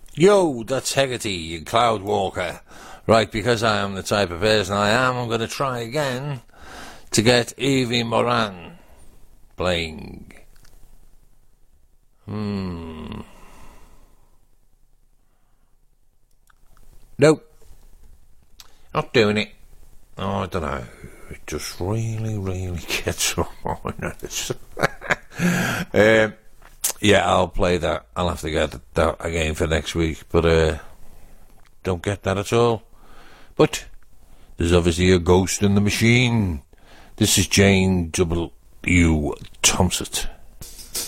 Yo, that's Hegarty and Cloud Walker. Right, because I am the type of person I am, I'm going to try again to get Evie Moran playing. Nope. Not doing it. Oh, I don't know. It just really gets on my nerves. Yeah, I'll play that. I'll have to get that again for next week. But, don't get that at all. But there's obviously a ghost in the machine. This is Jane W. Thompson.